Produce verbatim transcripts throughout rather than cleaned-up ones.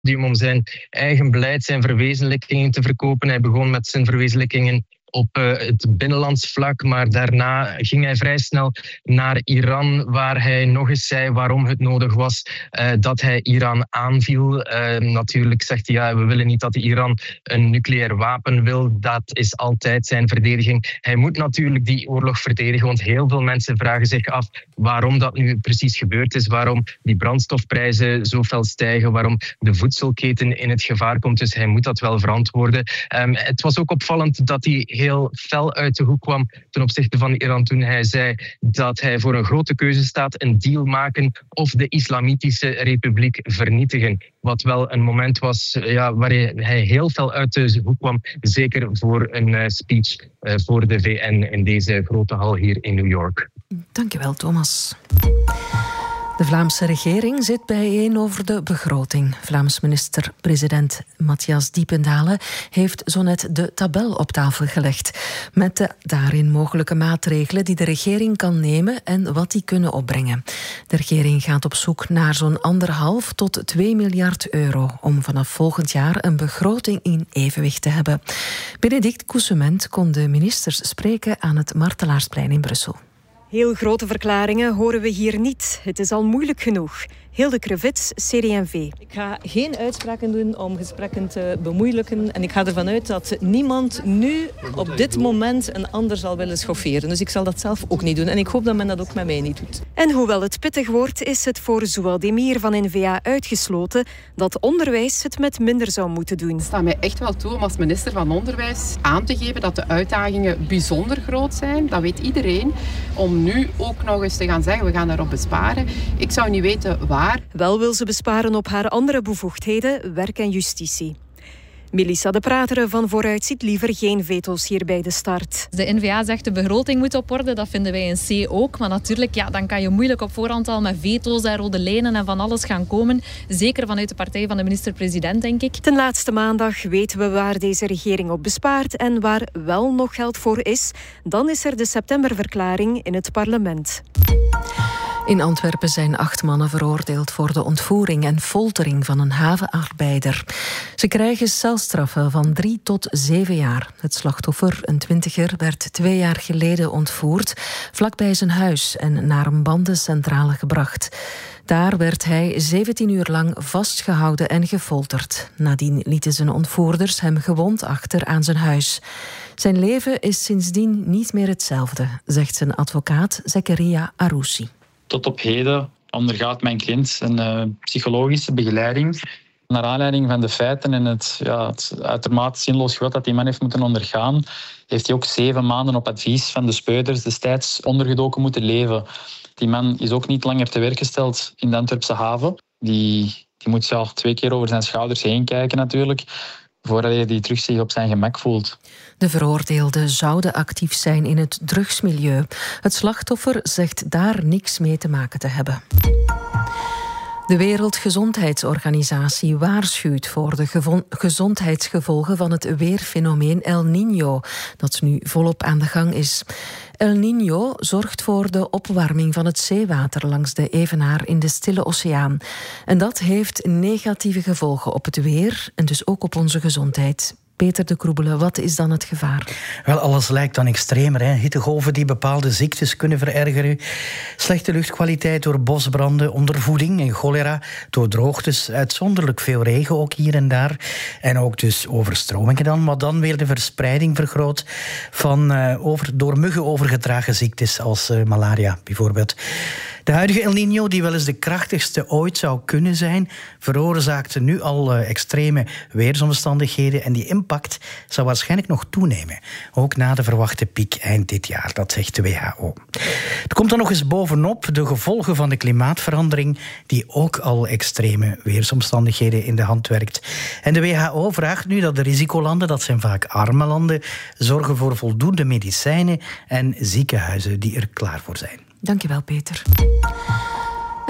om zijn eigen beleid, zijn verwezenlijkingen te verkopen. Hij begon met zijn verwezenlijkingen op uh, het binnenlands vlak, maar daarna ging hij vrij snel naar Iran, waar hij nog eens zei waarom het nodig was uh, dat hij Iran aanviel. Uh, natuurlijk zegt hij, ja, we willen niet dat Iran een nucleair wapen wil. Dat is altijd zijn verdediging. Hij moet natuurlijk die oorlog verdedigen, want heel veel mensen vragen zich af waarom dat nu precies gebeurd is, waarom die brandstofprijzen zo fel stijgen, waarom de voedselketen in het gevaar komt. Dus hij moet dat wel verantwoorden. Um, het was ook opvallend dat hij heel fel uit de hoek kwam ten opzichte van Iran toen hij zei dat hij voor een grote keuze staat, een deal maken of de Islamitische Republiek vernietigen. Wat wel een moment was ja, waar hij heel fel uit de hoek kwam, zeker voor een uh, speech uh, voor de V N in deze grote hal hier in New York. Dankjewel, Thomas. De Vlaamse regering zit bijeen over de begroting. Vlaams minister-president Matthias Diependalen heeft zo net de tabel op tafel gelegd. Met de daarin mogelijke maatregelen die de regering kan nemen en wat die kunnen opbrengen. De regering gaat op zoek naar zo'n anderhalf tot twee miljard euro om vanaf volgend jaar een begroting in evenwicht te hebben. Benedict Coussement kon de ministers spreken aan het Martelaarsplein in Brussel. Heel grote verklaringen horen we hier niet. Het is al moeilijk genoeg. Hilde Krevits, C D en V. Ik ga geen uitspraken doen om gesprekken te bemoeilijken. En ik ga ervan uit dat niemand nu op dit moment een ander zal willen schofferen. Dus ik zal dat zelf ook niet doen. En ik hoop dat men dat ook met mij niet doet. En hoewel het pittig wordt, is het voor Zoualdemir van N V A uitgesloten dat onderwijs het met minder zou moeten doen. Het staat mij echt wel toe om als minister van Onderwijs aan te geven dat de uitdagingen bijzonder groot zijn. Dat weet iedereen. Om nu ook nog eens te gaan zeggen, we gaan daarop besparen. Ik zou niet weten waar. Wel wil ze besparen op haar andere bevoegdheden, werk en justitie. Melissa de Prateren van Vooruit ziet liever geen veto's hier bij de start. De N V A zegt de begroting moet op orde, dat vinden wij in C ook. Maar natuurlijk, ja, dan kan je moeilijk op voorhand al met veto's en rode lijnen en van alles gaan komen. Zeker vanuit de partij van de minister-president, denk ik. Ten laatste maandag weten we waar deze regering op bespaart en waar wel nog geld voor is. Dan is er de septemberverklaring in het parlement. In Antwerpen zijn acht mannen veroordeeld voor de ontvoering en foltering van een havenarbeider. Ze krijgen celstraffen van drie tot zeven jaar. Het slachtoffer, een twintiger, werd twee jaar geleden ontvoerd, vlakbij zijn huis en naar een bandencentrale gebracht. Daar werd hij zeventien uur lang vastgehouden en gefolterd. Nadien lieten zijn ontvoerders hem gewond achter aan zijn huis. Zijn leven is sindsdien niet meer hetzelfde, zegt zijn advocaat Zakaria Aroussi. Tot op heden ondergaat mijn kind een uh, psychologische begeleiding. Naar aanleiding van de feiten en het, ja, het uitermate zinloos geweld dat die man heeft moeten ondergaan, heeft hij ook zeven maanden op advies van de speurders destijds ondergedoken moeten leven. Die man is ook niet langer te werk gesteld in de Antwerpse haven. Die, die moet zelf twee keer over zijn schouders heen kijken natuurlijk, voordat hij terug zich op zijn gemak voelt. De veroordeelden zouden actief zijn in het drugsmilieu. Het slachtoffer zegt daar niks mee te maken te hebben. De Wereldgezondheidsorganisatie waarschuwt voor de gevo- gezondheidsgevolgen van het weerfenomeen El Niño, dat nu volop aan de gang is. El Niño zorgt voor de opwarming van het zeewater langs de Evenaar in de Stille Oceaan. En dat heeft negatieve gevolgen op het weer en dus ook op onze gezondheid. Peter de Kroebele, wat is dan het gevaar? Wel, alles lijkt dan extremer. Hè? Hittegolven die bepaalde ziektes kunnen verergeren. Slechte luchtkwaliteit door bosbranden, ondervoeding en cholera. Door droogtes, uitzonderlijk veel regen ook hier en daar. En ook dus overstromingen dan. Maar dan weer de verspreiding vergroot van uh, over, door muggen overgedragen ziektes als uh, malaria bijvoorbeeld. De huidige El Niño, die wel eens de krachtigste ooit zou kunnen zijn, veroorzaakte nu al uh, extreme weersomstandigheden en die impact zal waarschijnlijk nog toenemen. Ook na de verwachte piek eind dit jaar, dat zegt de W H O. Er komt dan nog eens bovenop de gevolgen van de klimaatverandering, die ook al extreme weersomstandigheden in de hand werkt. En de W H O vraagt nu dat de risicolanden, dat zijn vaak arme landen, zorgen voor voldoende medicijnen en ziekenhuizen die er klaar voor zijn. Dankjewel, Peter.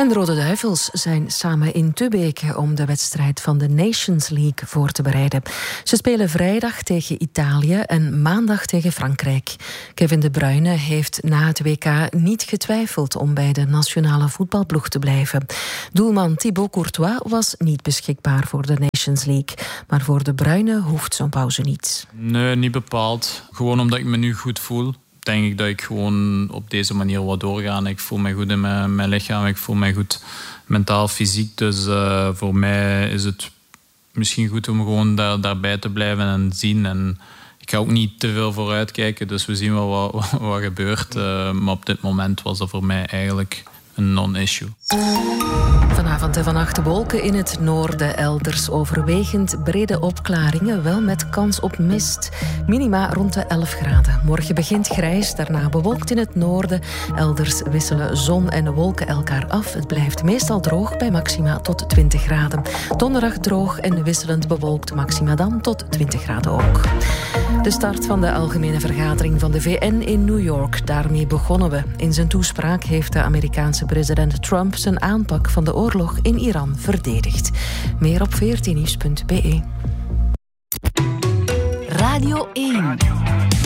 En de Rode Duivels zijn samen in Tubeke om de wedstrijd van de Nations League voor te bereiden. Ze spelen vrijdag tegen Italië en maandag tegen Frankrijk. Kevin De Bruyne heeft na het W K niet getwijfeld om bij de nationale voetbalploeg te blijven. Doelman Thibaut Courtois was niet beschikbaar voor de Nations League. Maar voor De Bruyne hoeft zo'n pauze niet. Nee, niet bepaald. Gewoon omdat ik me nu goed voel. Denk ik dat ik gewoon op deze manier wat doorga. Ik voel me goed in mijn, mijn lichaam. Ik voel me goed mentaal, fysiek. Dus uh, voor mij is het misschien goed om gewoon daar, daarbij te blijven en zien. En ik ga ook niet te veel vooruit kijken. Dus we zien wel wat, wat, wat gebeurt. Uh, maar op dit moment was dat voor mij eigenlijk een non-issue. Vanavond en vannacht wolken in het noorden, elders overwegend brede opklaringen, wel met kans op mist. Minima rond de elf graden. Morgen begint grijs, daarna bewolkt in het noorden. Elders wisselen zon en wolken elkaar af. Het blijft meestal droog bij maxima tot twintig graden. Donderdag droog en wisselend bewolkt, maxima dan tot twintig graden ook. De start van de algemene vergadering van de V N in New York. Daarmee begonnen we. In zijn toespraak heeft de Amerikaanse president Trump zijn aanpak van de oorlog in Iran verdedigd. Meer op veertien nieuws punt b e. Radio één.